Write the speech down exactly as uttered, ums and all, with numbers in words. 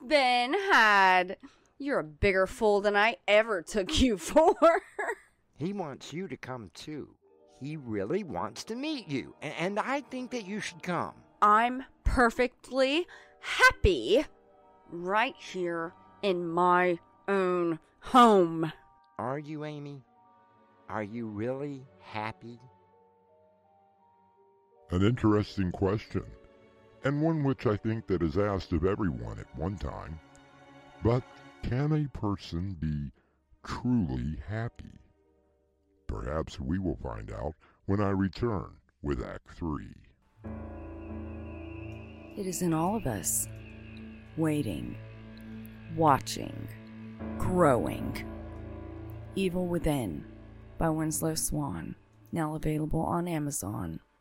been had. You're a bigger fool than I ever took you for. He wants you to come too. He really wants to meet you, and I think that you should come. I'm perfectly happy right here in my own home. Are you, Amy? Are you really happy? An interesting question, and one which I think that is asked of everyone at one time. But can a person be truly happy? Perhaps we will find out when I return with Act three. It is in all of us, waiting, watching, growing. Evil Within by Winslow Swan, now available on Amazon.